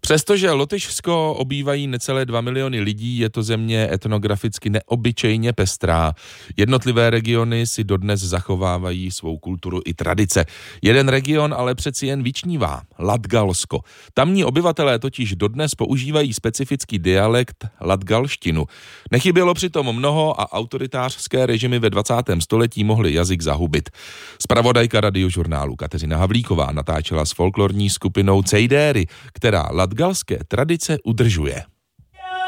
Přestože Lotyšsko obývají necelé 2 miliony lidí, je to země etnograficky neobyčejně pestrá. Jednotlivé regiony si dodnes zachovávají svou kulturu i tradice. Jeden region ale přeci jen vyčnívá, Latgalsko. Tamní obyvatelé totiž dodnes používají specifický dialekt latgalštinu. Nechybělo přitom mnoho a autoritářské režimy ve 20. století mohly jazyk zahubit. Zpravodajka Radiožurnálu Kateřina Havlíková natáčela s folklorní skupinou Cejdéry, která latgalské tradice udržuje.